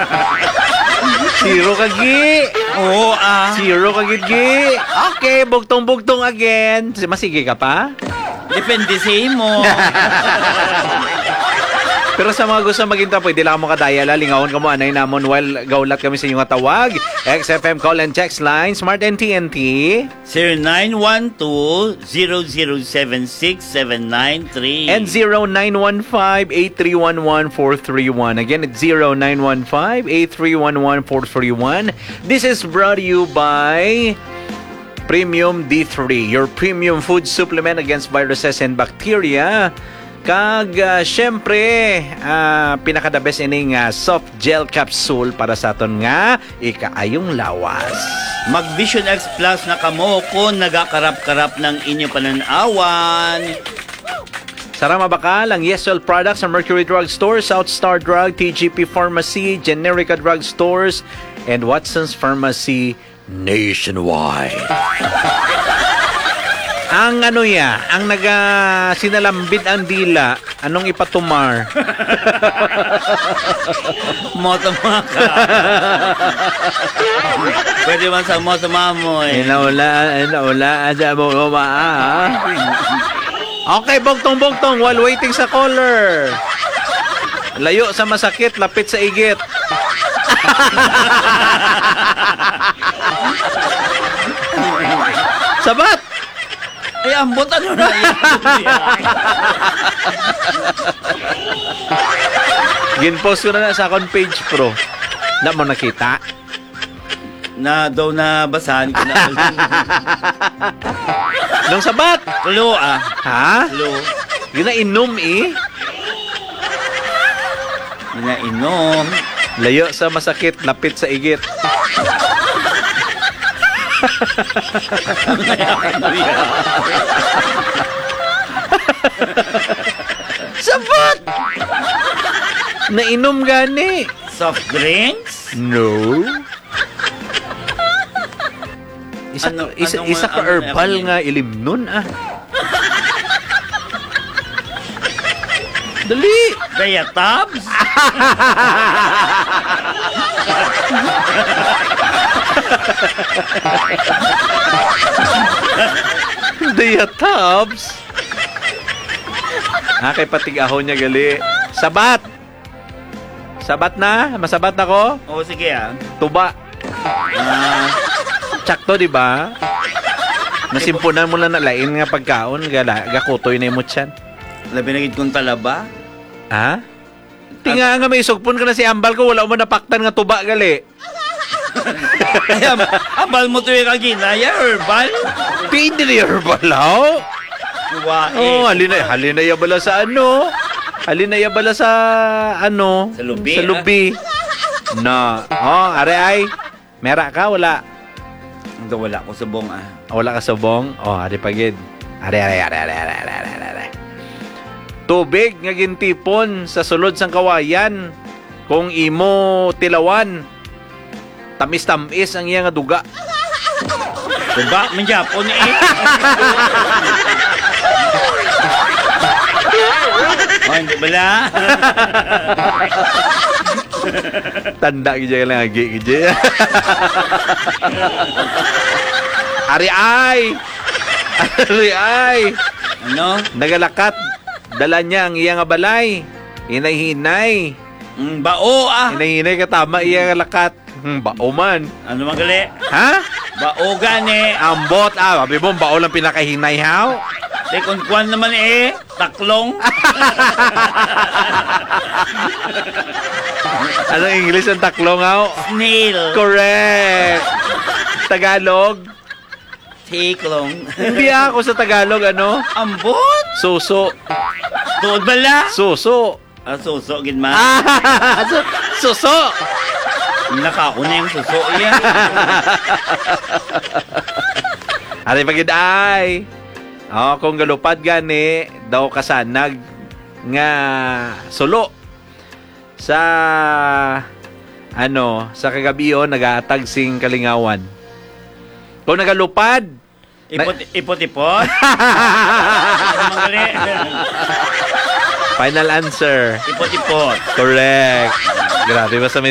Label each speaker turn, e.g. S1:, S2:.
S1: Zero kagi.
S2: Oo,
S1: Zero kagi. Okay, bugtong-bugtong again. Masige ka pa?
S2: Depende sa imo.
S1: Pero sa mga gusto maginta, pwede lang mo kadayala. Lingawan ka mo, anay namon while gaulat kami sa inyong tawag. XFM call and text line, Smart and TNT.
S2: 0912-0076793.
S1: And 0915-8311431. Again, it's 0915-8311431. This is brought to you by Premium D3, your premium food supplement against viruses and bacteria. Kag, syempre, pinaka-the best ining soft gel capsule para sa aton nga ikaayong lawas.
S2: Mag Vision X Plus na kamo kung nagakarap-karap ng inyong pananawan.
S1: Sarama bakal ang Yeswell products sa Mercury Drug Store, South Star Drug, TGP Pharmacy, Generica Drug Stores, and Watson's Pharmacy nationwide. Ang ang sinalambit ang dila, anong ipatumar?
S2: Motama ka. Pwede man sa motama mo eh.
S1: Inaula, mo Okay, bugtong-bugtong while waiting sa caller. Layo sa masakit, lapit sa igit. Sabat!
S2: Ay, ambot ano na yan?
S1: Ginpost ko na sa akong page pro. Na mo nakita?
S2: Na daw na basahan ko na.
S1: Nung sabat?
S2: Tulo
S1: Ha?
S2: Tulo.
S1: Yun na inom
S2: Inainom.
S1: Layo sa masakit, lapit sa igit. Sabat! Nainom gani.
S2: Soft drinks?
S1: No. Isa ka herbal nga ilimnon Dali!
S2: Diatabs?
S1: Diatabs? Kay patig-ahon niya gali. Sabat! Sabat na? Masabat na ko?
S2: Oo, sige
S1: Tuba. Tsakto, di ba? Nasimpunan mo na lain nga pagkaon. Gakutoy na yung mutyan.
S2: Labi na gid kong talaba?
S1: Ha? Tinga nga may sugpon ka na si Ambal ko. Wala mo napaktan nga tuba gali.
S2: Ay, ambal mo to yung kaginaya, herbal?
S1: Pindi na herbal, ho? Halina yabala sa Halina yabala sa
S2: Sa lubi.
S1: Sa lubi. No. Are ay. Mera ka, wala?
S2: Wala ko subong
S1: Wala ka subong? Ari pagid. Are. Tubig nga gintipon sa sulod sang kawayan. Kung imo tilawan, tamis-tamis ang iya nga duga.
S2: Duga, manjapon hindi bala.
S1: Tanda gija lang agi gija. Ari ay.
S2: Ano?
S1: Nagalakat. Dala niya ang iya nga balay. Hinay-hinay.
S2: Bao
S1: Hinay-hinay ka tama iya nga lakat. Bao man.
S2: Ano magali?
S1: Ha?
S2: Bao gani.
S1: Ambot. Sabi mo, bao lang pinakahinay, haw?
S2: Kung kwan naman taklong.
S1: Anong English ang taklong, haw?
S2: Snail.
S1: Correct. Tagalog?
S2: Tiklong.
S1: Hindi ako sa Tagalog,
S2: Ambot?
S1: Suso.
S2: Tuod bala?
S1: Suso.
S2: Suso, gidma.
S1: Suso.
S2: Nakako na yung suso yan.
S1: Ari pagid ay. Kung galupad gani, daw kasanag nga sulo sa sa kagabion nagaatag sing kalingawan. Kung nagalupad,
S2: ipot-ipot?
S1: final answer.
S2: Ipot-ipot.
S1: Correct. Grabe, basta may